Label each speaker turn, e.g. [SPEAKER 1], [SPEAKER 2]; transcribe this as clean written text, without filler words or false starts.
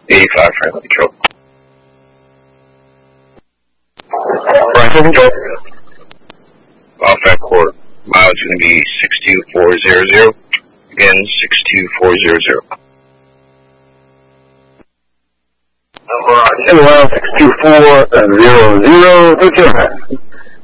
[SPEAKER 1] 85 friendly control. Rifle control. Off-at court. Mileage is going to be 62400. Again, 62400.
[SPEAKER 2] Number on 62400.